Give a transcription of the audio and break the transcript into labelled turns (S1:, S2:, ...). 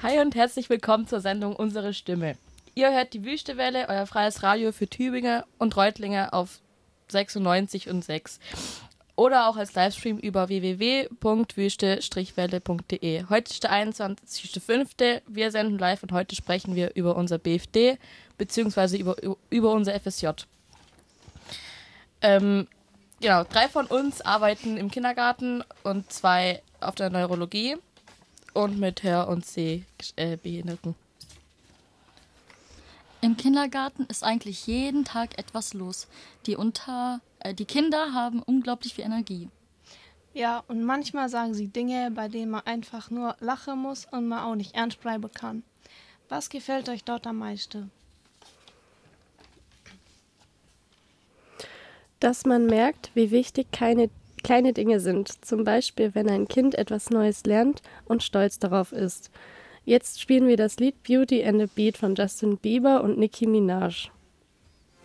S1: Hi und herzlich willkommen zur Sendung Unsere Stimme. Ihr hört die Wüstewelle, euer freies Radio für Tübingen und Reutlinger auf 96,6 oder auch als Livestream über www.wüste-welle.de. Heute ist der 21.05. Wir senden live und heute sprechen wir über unser BFD bzw. über unser FSJ. Genau, 3 von uns arbeiten im Kindergarten und 2 auf der Neurologie und mit Hör- und Sehbehinderten.
S2: Im Kindergarten ist eigentlich jeden Tag etwas los. Die Kinder haben unglaublich viel Energie.
S3: Ja, und manchmal sagen sie Dinge, bei denen man einfach nur lachen muss und man auch nicht ernst bleiben kann. Was gefällt euch dort am meisten?
S4: Dass man merkt, wie wichtig kleine Dinge sind. Zum Beispiel, wenn ein Kind etwas Neues lernt und stolz darauf ist. Jetzt spielen wir das Lied Beauty and the Beat von Justin Bieber und Nicki Minaj.